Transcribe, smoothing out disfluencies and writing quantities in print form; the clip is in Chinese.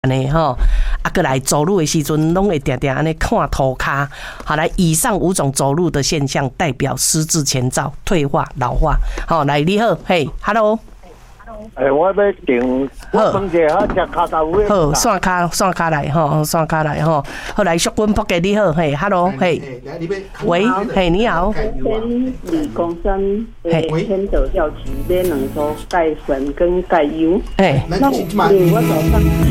安尼吼，过来走路的时阵，拢会定定安尼看涂骹。好，来，以上5种走路的现象代表失智前兆、退化、老化。好，来，你好，嘿 ，Hello。 我要订，我问一下，只骹头位。 好，线骹来吼，线骹来吼。好，来，淑君仆嘅你好，嘿 ，Hello，嘿，喂，嘿，你好。 先理工生天德药局买2组钙粉跟钙油。 哎， 那我早上。